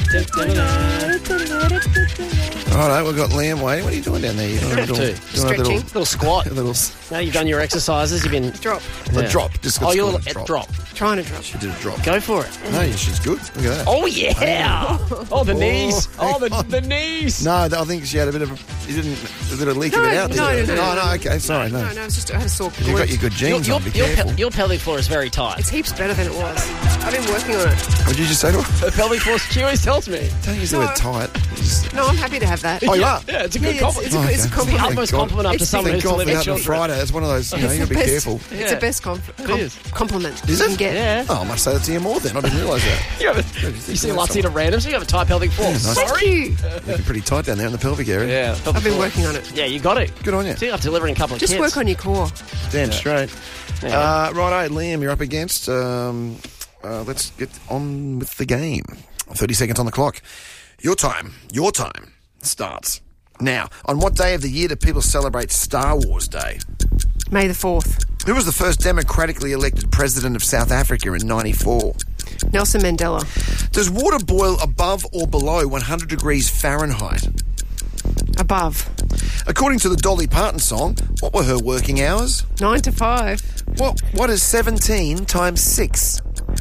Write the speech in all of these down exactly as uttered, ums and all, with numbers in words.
All right, we've got Liam waiting. What are you doing down there? You're doing a little, doing a Stretching. little, Little squat. a little Now you've done your exercises. You've been... Drop. a Yeah. drop. Just Oh, got you're scored, at drop. drop. Trying to drop. She did a drop. Go for it. No, she's good. Look at that. Oh, yeah. Oh, the Oh, knees. Oh, hang the, on. the knees. No, I think she had a bit of a... You didn't... A bit of leak No, of it out, did no, you? no, no, Oh, no. no, okay. Sorry, no. No, no, it's just I had a sore You've got glute. your good Your, genes your, on. Be your, careful. pel- your pelvic floor is very tight. It's heaps better than it was. I've been working on it. What did you just say to her? The pelvic floor, she always tells me. Don't use the No. word tight. You just- No, I'm happy to have that. Oh, you are? Yeah, it's a Yeah, good it's, compliment. it's, a, Oh, it's a okay. compliment. Thank Utmost God. compliment up to It's- someone Thank who's God for delivered that on children. Friday. It's one of those, you know, It's you've got the to be best- careful. It's Yeah. the best com- com- is. compliment Is you it? can get. Yeah. Oh, I must say that to you more then. I didn't realise that. You, have a, you see lots of random, so you have a tight pelvic floor. nice. Thank Sorry. you. Looking pretty tight down there in the pelvic area. Yeah, pelvic I've been floor. working on it. Yeah, you got it. Good on you. See, I've delivered a couple of Just kits. work on your core. Damn straight. Yeah. Uh, righto, Liam, you're up against. Um, uh, let's get on with the game. thirty seconds on the clock. Your time, your time starts now. On what day of the year do people celebrate Star Wars Day? May the fourth. Who was the first democratically elected president of South Africa in ninety-four? Nelson Mandela. Does water boil above or below one hundred degrees Fahrenheit? Above. According to the Dolly Parton song, what were her working hours? Nine to five. What What is seventeen times six?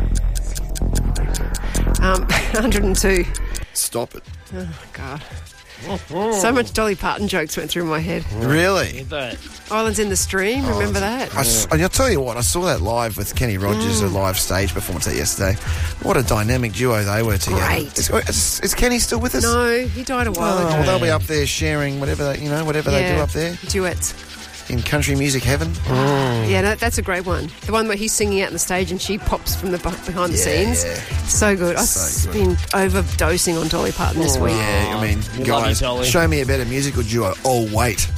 Um, one hundred two. Stop it. Oh, God. So much Dolly Parton jokes went through my head. Really? But Islands in the Stream, remember that? I s- I'll tell you what, I saw that live with Kenny Rogers, a live stage performance there yesterday. What a dynamic duo they were together. Great. Is, is, is Kenny still with us? No, he died a while Oh, ago. well, they'll be up there sharing whatever they, you know, whatever they do up there Duets. in country music heaven. Yeah, no, that's a great one. The one where he's singing out on the stage and she pops from the beh- behind the Yeah, scenes. yeah. So good. I've So good. been overdosing on Dolly Parton this week. Yeah, I mean, we love you, guys, Dolly. show me a better musical duo. Oh, wait.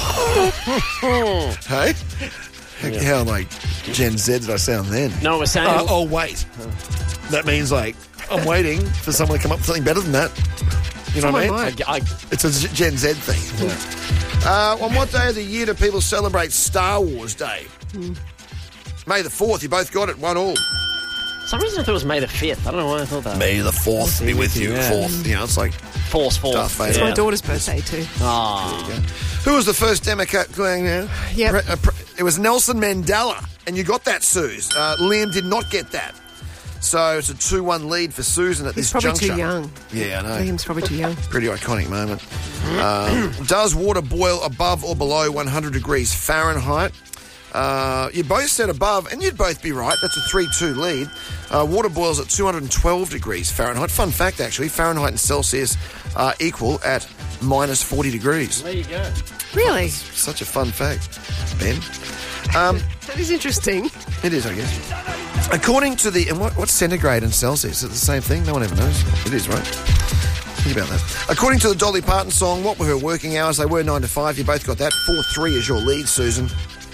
Hey? How like Gen Z did I sound then? no, we're saying... Uh, oh, wait. That means like I'm waiting for someone to come up with something better than that. You know what I mean? Someone might. I, I, It's a Gen Z thing. Uh, on what day of the year do people celebrate Star Wars Day? May the fourth. You both got it. One all. for some reason I thought it was May the fifth. I don't know why I thought that. May the fourth be with you. Yeah. Fourth. You know, it's like... Force, force. Darth Vader. It's Yeah. my daughter's birthday too. Ah. Who was the first Democrat? Uh, Yep. pre- uh, pre- it was Nelson Mandela. And you got that, Suze. Uh, Liam did not get that. So it's a two one lead for Susan at He's this probably juncture. too young. Yeah, I know. Liam's probably too young. Pretty iconic moment. Um, does water boil above or below one hundred degrees Fahrenheit? Uh, you both said above, and you'd both be right. That's a three two lead. Uh, water boils at two hundred twelve degrees Fahrenheit. Fun fact, actually, Fahrenheit and Celsius are equal at minus forty degrees. There you go. Really? Such a fun fact, Ben. Um, That is interesting. it is, I guess. According to the... And what, what's centigrade and Celsius? Is it the same thing? No one ever knows. It is, right? Think about that. According to the Dolly Parton song, what were her working hours? They were nine to five. You both got that. four three is your lead, Susan.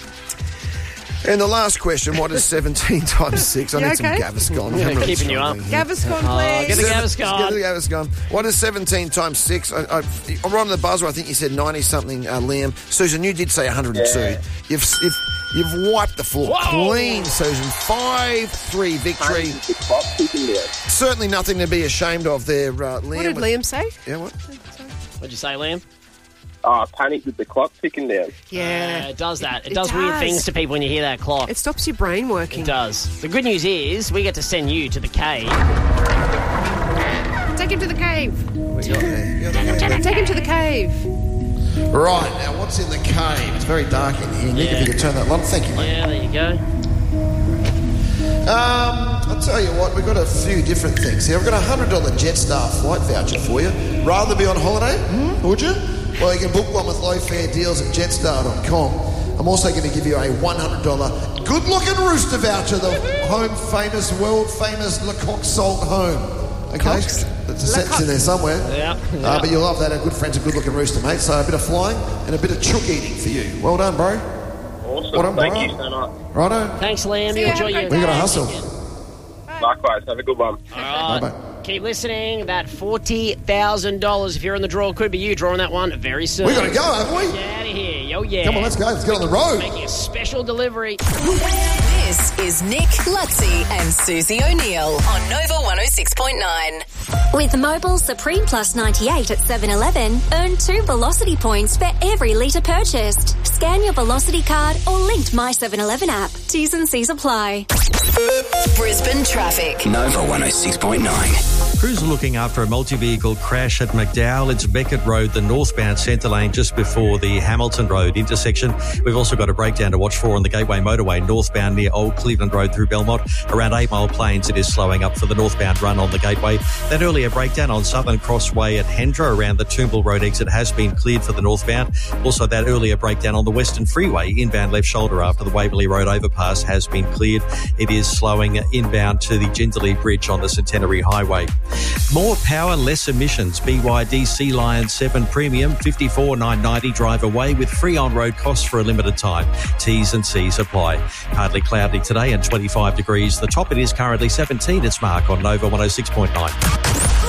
And the last question, what is seventeen times six? I You need okay? some Gaviscon. Yeah, I'm really keeping you up. struggling here. Gaviscon, Oh, please. get the Seven- Gaviscon. Get the Gaviscon. What is seventeen times six? I, I, I'm right on the buzzer. I think you said ninety-something, uh, Liam. Susan, you did say one hundred two. Yeah. You've, you've you've wiped the floor Whoa. clean, Susan. five three victory. The clock ticking down. Certainly nothing to be ashamed of there, uh, Liam. What did Liam say? Yeah, what? What'd you say, Liam? Oh, I panicked with the clock ticking down. Yeah. Uh, it does that. It, It does, weird does. things to people when you hear that clock. It stops your brain working. It does. The good news is we get to send you to the cave. Take him to the cave. We got there. You got there. Take him to the cave. Right, now what's in the cave? It's very dark in here. Nick, Yeah. if you could turn that light. Thank you, mate. Yeah, there you go. Um, I'll tell you what, we've got a few different things here. I've got a one hundred dollars Jetstar flight voucher for you. Rather than be on holiday, hmm? would you? Well, you can book one with low fare deals at jetstar dot com. I'm also going to give you a one hundred dollars good-looking rooster voucher, the home famous, world-famous Lecoq Salt Home. Okay? Cox? There's a sentence in there somewhere. Yeah. Uh, but you'll love that. Our good friend's a good-looking rooster, mate. So a bit of flying and a bit of chook eating for you. Well done, bro. Awesome. Well done, Thank bro. you so much. Righto. Thanks, Liam. See You ya, enjoy have a your... great We got to day. hustle. Likewise. Have a good one. All right. Bye-bye. Keep listening. That forty thousand dollars, if you're in the draw, could be you drawing that one very soon. We got to go, haven't we? Get out of here. Yo, yeah. Come on, let's go. Let's get on the road. Making a special delivery. This This is Nick, Lutzi and Susie O'Neill on Nova one oh six point nine. With Mobile Supreme Plus ninety-eight at seven eleven, earn two Velocity points for every litre purchased. Scan your Velocity card or linked My seven eleven app. T's and C's apply. Brisbane traffic. Nova one oh six point nine. Crews are looking after a multi-vehicle crash at McDowell. It's Beckett Road, the northbound centre lane, just before the Hamilton Road intersection. We've also got a breakdown to watch for on the Gateway Motorway, northbound near Old Cleveland Road through Belmont. Around Eight Mile Plains, it is slowing up for the northbound run on the Gateway. That earlier breakdown on Southern Crossway at Hendra around the Toombul Road exit has been cleared for the northbound. Also, that earlier breakdown on the Western Freeway, inbound left shoulder after the Waverley Road overpass has been cleared. It is slowing inbound to the Jindalee Bridge on the Centenary Highway. More power, less emissions. B Y D Sea Lion seven Premium, fifty-four thousand nine hundred ninety drive away with free on-road costs for a limited time. T's and C's apply. Partly cloudy today and twenty-five degrees. The top, it is currently seventeen. It's Mark on Nova one oh six point nine.